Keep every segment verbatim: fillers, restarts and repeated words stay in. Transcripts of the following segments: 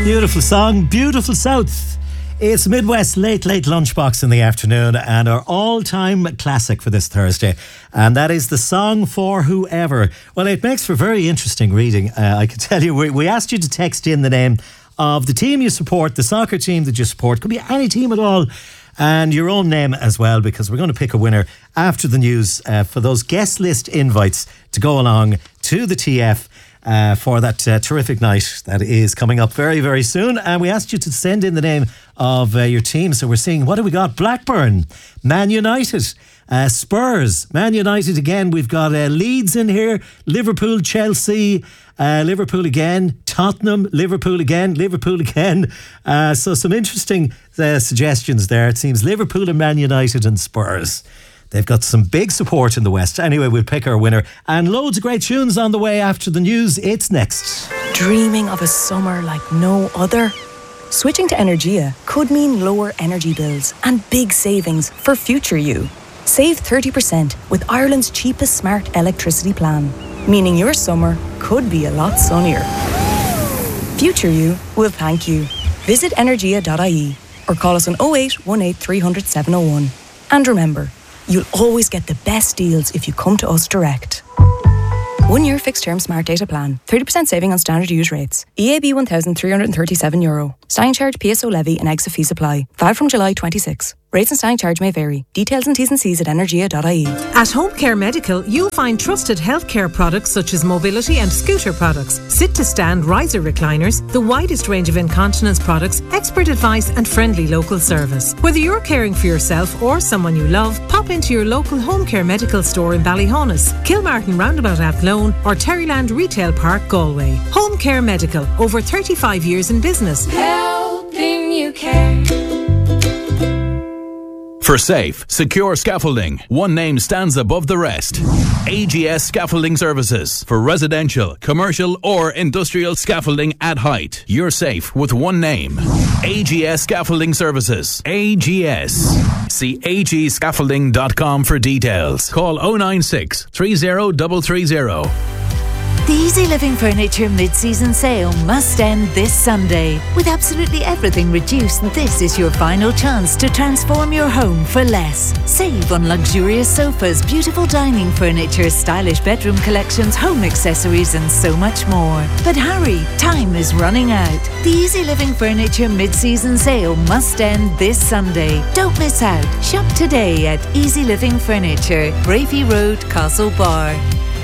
Beautiful song, Beautiful South. It's Midwest Late Late Lunchbox in the afternoon, and our all-time classic for this Thursday, and that is the song for whoever. Well, it makes for very interesting reading. Uh, I can tell you, we, we asked you to text in the name of the team you support, the soccer team that you support. Could be any team at all, and your own name as well, because we're going to pick a winner after the news uh, for those guest list invites to go along to the T F. Uh, for that uh, terrific night that is coming up very, very soon. And we asked you to send in the name of uh, your team. So we're seeing, what do we got? Blackburn, Man United, uh, Spurs, Man United again. We've got uh, Leeds in here, Liverpool, Chelsea, uh, Liverpool again, Tottenham, Liverpool again, Liverpool again. Uh, so some interesting uh, suggestions there. It seems Liverpool and Man United and Spurs. They've got some big support in the West. Anyway, we'll pick our winner. And loads of great tunes on the way after the news. It's next. Dreaming of a summer like no other? Switching to Energia could mean lower energy bills and big savings for future you. Save thirty percent with Ireland's cheapest smart electricity plan, meaning your summer could be a lot sunnier. Future you will thank you. Visit energia dot I E or call us on oh eight one eight three hundred seven oh one. And remember, you'll always get the best deals if you come to us direct. One year fixed term smart data plan. thirty percent saving on standard use rates. E A B one thousand three hundred thirty-seven euro. Standing charge, P S O levy and exit fees apply. Valid from July twenty-sixth. Rates and standing charge may vary. Details and T's and C's at energia dot I E. At Home Care Medical, you'll find trusted healthcare products such as mobility and scooter products, sit-to-stand riser recliners, the widest range of incontinence products, expert advice and friendly local service. Whether you're caring for yourself or someone you love, pop into your local Home Care Medical store in Ballyhonus, Kilmartin Roundabout Athlone or Terryland Retail Park, Galway. Home Care Medical, over thirty-five years in business. Helping you care. For safe, secure scaffolding, one name stands above the rest. A G S Scaffolding Services. For residential, commercial or industrial scaffolding at height. You're safe with one name. A G S Scaffolding Services. A G S. See a g scaffolding dot com for details. Call oh nine six, three oh three three oh. The Easy Living Furniture mid-season sale must end this Sunday. With absolutely everything reduced, this is your final chance to transform your home for less. Save on luxurious sofas, beautiful dining furniture, stylish bedroom collections, home accessories and so much more. But hurry, time is running out. The Easy Living Furniture mid-season sale must end this Sunday. Don't miss out. Shop today at Easy Living Furniture, Bravey Road, Castlebar.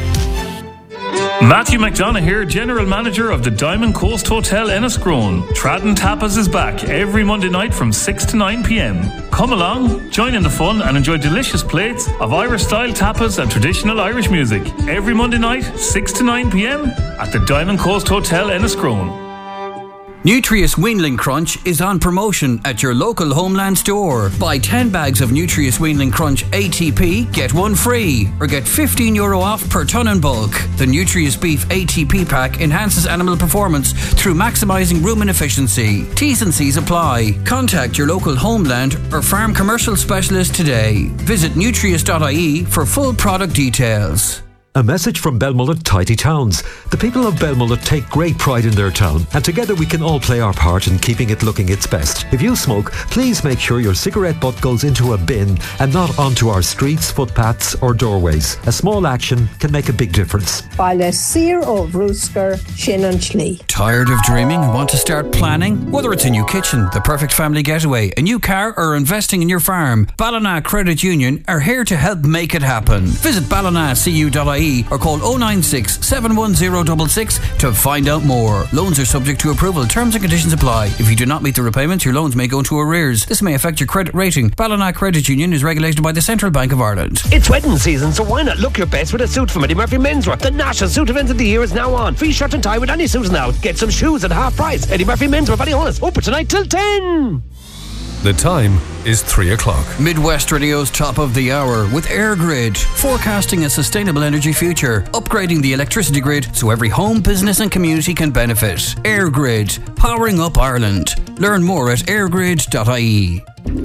Matthew McDonough here, General Manager of the Diamond Coast Hotel Enniscrone. Tradden Tapas is back every Monday night from six to nine p.m. Come along, join in the fun and enjoy delicious plates of Irish-style tapas and traditional Irish music. Every Monday night, six to nine p.m. at the Diamond Coast Hotel Enniscrone. Nutrius Weanling Crunch is on promotion at your local Homeland store. Buy ten bags of Nutrius Weanling Crunch A T P, get one free, or get fifteen euro off per tonne in bulk. The Nutrius Beef A T P pack enhances animal performance through maximising rumen efficiency. T's and C's apply. Contact your local Homeland or farm commercial specialist today. Visit nutrius dot I E for full product details. A message from Belmullet Tidy Towns. The people of Belmullet take great pride in their town, and together we can all play our part in keeping it looking its best. If you smoke, please make sure your cigarette butt goes into a bin and not onto our streets, footpaths or doorways. A small action can make a big difference. Baile Sir of Roosker, Shin and Schlee. Tired of dreaming and want to start planning? Whether it's a new kitchen, the perfect family getaway, a new car or investing in your farm, Ballina Credit Union are here to help make it happen. Visit ballina c u dot I E or call oh nine six, seven one oh six six to find out more. Loans are subject to approval. Terms and conditions apply. If you do not meet the repayments, your loans may go into arrears. This may affect your credit rating. Ballina Credit Union is regulated by the Central Bank of Ireland. It's wedding season, so why not look your best with a suit from Eddie Murphy Menswear? The national suit event of the year is now on. Free shirt and tie with any suits now. Get some shoes at half price. Eddie Murphy Menswear, Ballyhonus. Open tonight till ten. The time is three o'clock. Midwest Radio's top of the hour with EirGrid, forecasting a sustainable energy future, upgrading the electricity grid so every home, business and community can benefit. EirGrid, powering up Ireland. Learn more at air grid dot I E.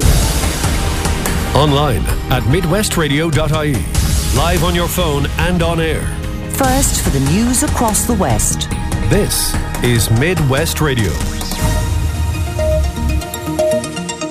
Online at midwest radio dot I E. Live on your phone and on air. First for the news across the West. This is Midwest Radio.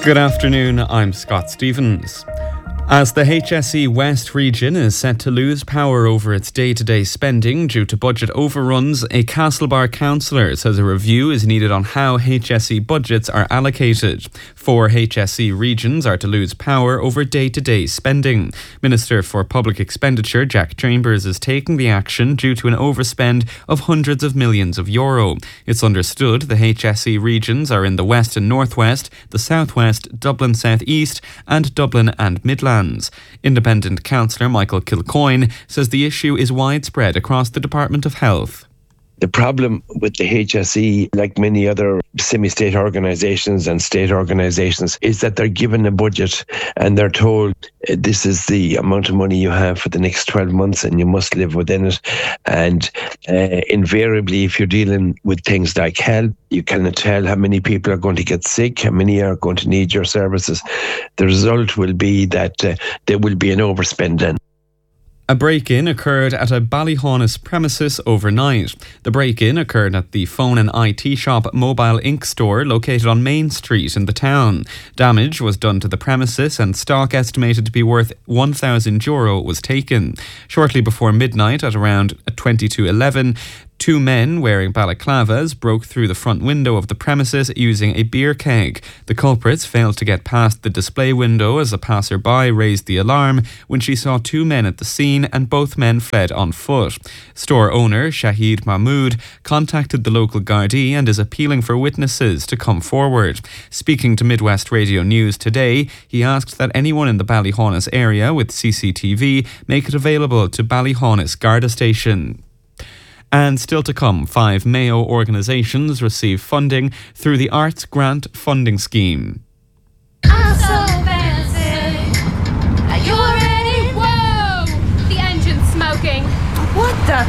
Good afternoon, I'm Scott Stevens. As the H S E West region is set to lose power over its day-to-day spending due to budget overruns, a Castlebar councillor says a review is needed on how H S E budgets are allocated. Four H S E regions are to lose power over day-to-day spending. Minister for Public Expenditure Jack Chambers is taking the action due to an overspend of hundreds of millions of euro. It's understood the H S E regions are in the West and Northwest, the Southwest, Dublin South East and Dublin and Midlands. Independent councillor Michael Kilcoyne says the issue is widespread across the Department of Health. The problem with the H S E, like many other semi-state organisations and state organisations, is that they're given a budget and they're told uh, this is the amount of money you have for the next twelve months and you must live within it. And uh, invariably, if you're dealing with things like health, you cannot tell how many people are going to get sick, how many are going to need your services. The result will be that uh, there will be an overspend then. A break-in occurred at a Ballyhaunis premises overnight. The break-in occurred at the phone and I T shop Mobile Ink store located on Main Street in the town. Damage was done to the premises and stock estimated to be worth one thousand euro was taken. Shortly before midnight at around twenty-two eleven, two men wearing balaclavas broke through the front window of the premises using a beer keg. The culprits failed to get past the display window as a passerby raised the alarm when she saw two men at the scene and both men fled on foot. Store owner Shahid Mahmood contacted the local Gardaí and is appealing for witnesses to come forward. Speaking to Midwest Radio News today, he asked that anyone in the Ballyhaunis area with C C T V make it available to Ballyhaunis Garda Station. And still to come, five Mayo organisations receive funding through the Arts Grant Funding Scheme. I'm so fancy. Are you ready? Whoa! The engine's smoking. What the?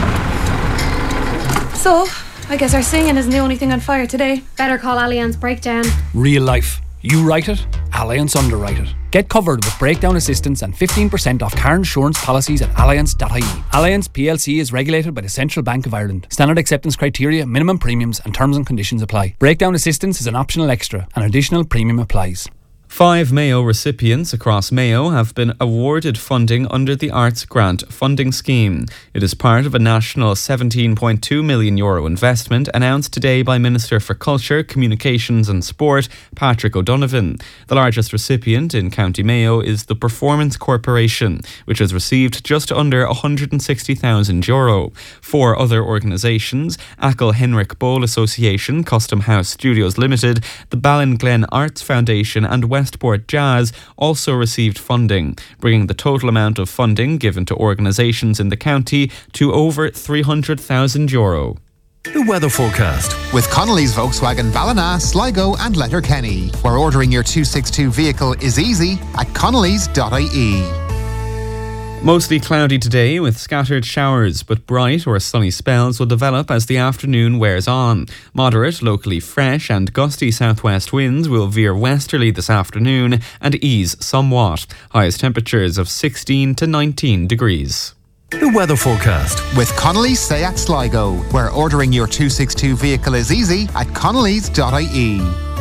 So, I guess our singing isn't the only thing on fire today. Better call Allianz Breakdown. Real life. You write it, Allianz underwrite it. Get covered with breakdown assistance and fifteen percent off car insurance policies at allianz dot I E. Allianz P L C is regulated by the Central Bank of Ireland. Standard acceptance criteria, minimum premiums and terms and conditions apply. Breakdown assistance is an optional extra. An additional premium applies. Five Mayo recipients across Mayo have been awarded funding under the Arts Grant Funding Scheme. It is part of a national seventeen point two million euro investment announced today by Minister for Culture, Communications and Sport, Patrick O'Donovan. The largest recipient in County Mayo is the Performance Corporation, which has received just under one hundred sixty thousand euro. Four other organisations, Achill Henrik Bowl Association, Custom House Studios Limited, the Ballinglen Arts Foundation and Westport Jazz also received funding, bringing the total amount of funding given to organisations in the county to over three hundred thousand euro. The weather forecast with Connolly's Volkswagen Ballina, Sligo and Letterkenny, where ordering your two sixty-two vehicle is easy at connellys dot I E. Mostly cloudy today with scattered showers, but bright or sunny spells will develop as the afternoon wears on. Moderate, locally fresh and gusty southwest winds will veer westerly this afternoon and ease somewhat. Highest temperatures of sixteen to nineteen degrees. The weather forecast with Connolly's Seat Sligo, where ordering your two sixty-two vehicle is easy at connellys dot I E.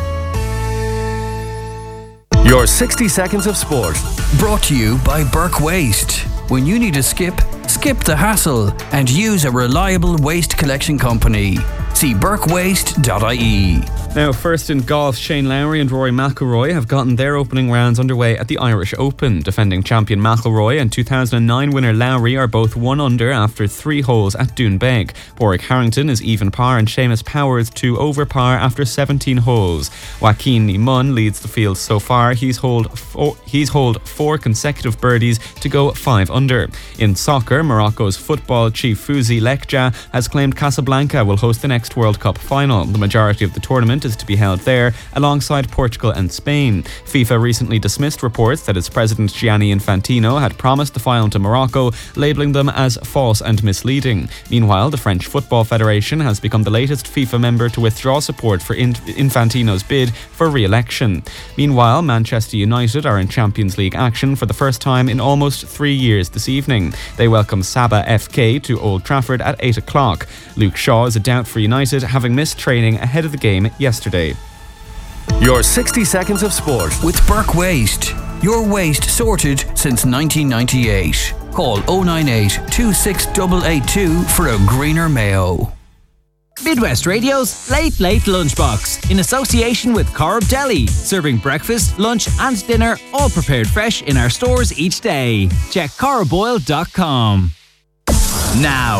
Your sixty seconds of sport. Brought to you by Burke Waste. When you need a skip, skip the hassle and use a reliable waste collection company. See burke waste dot I E. Now, first in golf, Shane Lowry and Rory McIlroy have gotten their opening rounds underway at the Irish Open. Defending champion McIlroy and two thousand nine winner Lowry are both one under after three holes at Doonbeg. Warwick Harrington is even par and Seamus Powers two over par after seventeen holes. Joaquin Niemann leads the field so far. He's holed four, he's holed four consecutive birdies to go five under. In soccer, Morocco's football chief Fouzi Lekja has claimed Casablanca will host the next World Cup final. The majority of the tournament is to be held there alongside Portugal and Spain. FIFA recently dismissed reports that its president Gianni Infantino had promised the final to Morocco, labelling them as false and misleading. Meanwhile, the French Football Federation has become the latest FIFA member to withdraw support for Infantino's bid for re-election. Meanwhile, Manchester United are in Champions League action for the first time in almost three years this evening. They welcome Saba F K to Old Trafford at eight o'clock. Luke Shaw is a doubt for United, having missed training ahead of the game yesterday. Your sixty seconds of sport. With Burke Waste. Your waste sorted since nineteen ninety-eight. Call oh nine eight, two six eight eight two for a greener Mayo. Midwest Radio's Late Late Lunchbox in association with Corrib Deli, serving breakfast, lunch and dinner all prepared fresh in our stores each day. Check corrib oil dot com. Now,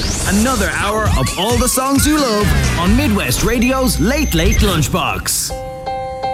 another hour of all the songs you love on Midwest Radio's Late Late Lunchbox.